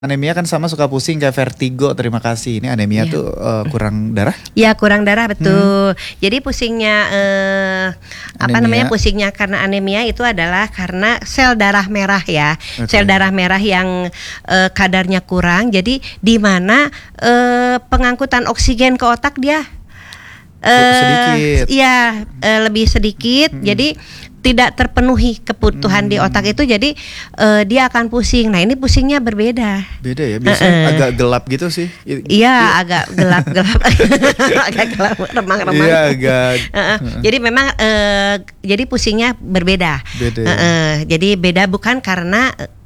Anemia kan sama suka pusing kayak vertigo. Terima kasih. Ini anemia tuh kurang darah? Ya, kurang darah, betul. Jadi pusingnya pusingnya karena anemia itu adalah karena sel darah merah ya. Sel darah merah yang kadarnya kurang. Jadi di mana pengangkutan oksigen ke otak dia sedikit. Iya, lebih sedikit. Jadi tidak terpenuhi kebutuhan di otak itu, jadi dia akan pusing. Nah, ini pusingnya berbeda. Beda ya, biasanya agak gelap gitu sih. Iya, agak gelap-gelap, agak gelap, remang-remang. Iya, agak. Jadi memang jadi pusingnya berbeda. Beda. Jadi beda bukan karena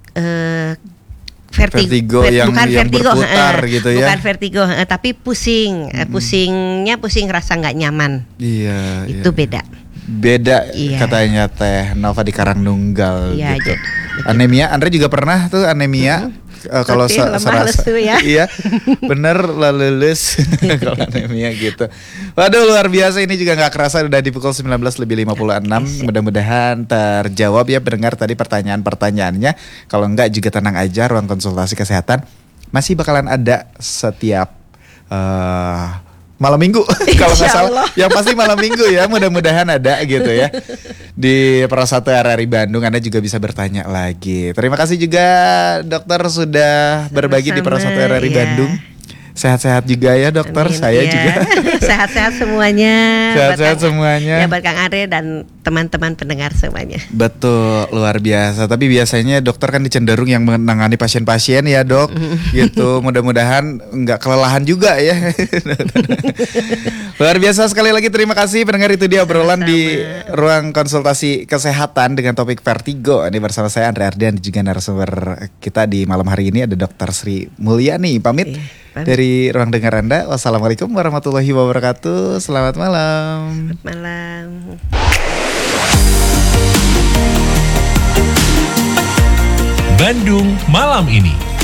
vertigo yang berputar gitu ya. Bukan vertigo, tapi pusing. Pusingnya pusing rasa nggak nyaman. Iya. Itu beda. Beda katanya Teh Nova di Karangnunggal gitu. Betul. Anemia, Andre juga pernah tuh anemia. Kalau serasa ya. Iya, bener lulus kalau anemia gitu. Waduh, luar biasa, ini juga nggak kerasa udah di pukul 19:56. Mudah-mudahan terjawab ya pendengar tadi pertanyaan-pertanyaannya. Kalau enggak juga tenang aja, ruang konsultasi kesehatan masih bakalan ada setiap malam minggu kalau nggak salah, yang pasti malam minggu ya, mudah-mudahan ada gitu ya di Persatu RRI Bandung. Anda juga bisa bertanya lagi. Terima kasih juga dokter sudah berbagi di Persatu RRI Bandung. Sehat-sehat juga ya dokter. Amin, saya juga sehat-sehat semuanya. Sehat-sehat semuanya. Ya, buat Kang Are dan teman-teman pendengar semuanya. Betul, luar biasa. Tapi biasanya dokter kan dicenderung yang menangani pasien-pasien ya dok. Gitu, mudah-mudahan nggak kelelahan juga ya. Luar biasa sekali lagi, terima kasih pendengar. Itu dia obrolan di ruang konsultasi kesehatan dengan topik vertigo. Ini bersama saya Andre Ardian, juga narasumber kita di malam hari ini ada Dr. Sri Mulyani. Pamit dari ruang dengar Anda. Wassalamualaikum warahmatullahi wabarakatuh. Selamat malam. Selamat malam. Bandung Malam Ini.